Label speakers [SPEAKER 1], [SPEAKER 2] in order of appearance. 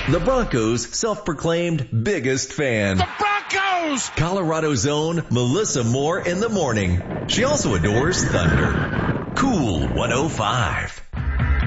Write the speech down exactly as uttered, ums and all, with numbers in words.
[SPEAKER 1] The Broncos' self-proclaimed biggest fan.
[SPEAKER 2] The Broncos!
[SPEAKER 1] Colorado's own Melissa Moore in the morning. She also adores Thunder. Cool one oh five.